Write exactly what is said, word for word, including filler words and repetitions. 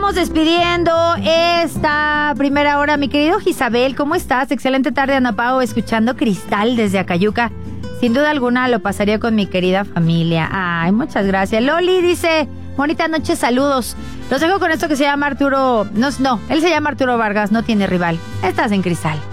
vamos despidiendo esta primera hora. Mi querido Isabel, ¿cómo estás? Excelente tarde, Ana Pao, escuchando Cristal desde Acayuca. Sin duda alguna lo pasaría con mi querida familia. Ay, muchas gracias. Loli dice, bonita noche, saludos. Los dejo con esto que se llama Arturo... No, no, él se llama Arturo Vargas, no tiene rival. Estás en Cristal.